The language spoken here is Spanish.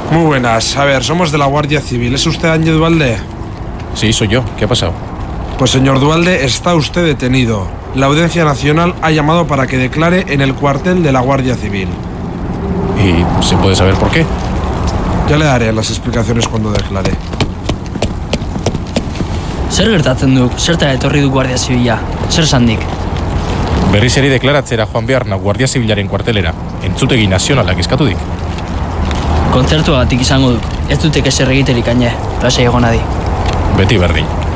Muy buenas. A ver, somos de la Guardia Civil. ¿Es usted Ángel Duhalde? Sí, soy yo. ¿Qué ha pasado? Pues señor Duhalde, está usted detenido. La Audiencia Nacional ha llamado para que declare en el cuartel de la Guardia Civil. ¿Y se puede saber por qué? Ya le daré las explicaciones cuando declare. Zer gertatzen duk? Zertara etorri du Guardia Zibila? Zer sandik? Berrizeri deklaratzera joan beharna Guardia Zibilaren kuartelera. Entzutegi nazionalak eskatudik. Kontzertuagatik izango duk. Ez dutek ezer egiterik aine. Lasai egon adi. Beti berdin.